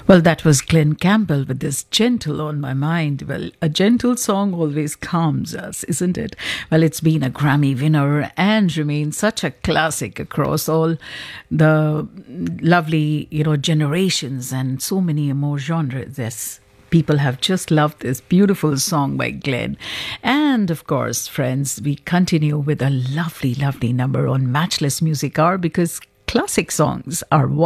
Well, that was Glenn Campbell with this Gentle on My Mind. Well, a gentle song always calms us, isn't it? Well, it's been a Grammy winner and remains such a classic across all the lovely, generations and so many more genres. Yes. People have just loved this beautiful song by Glenn. And of course, friends, we continue with a lovely, lovely number on Matchless Music Hour because classic songs are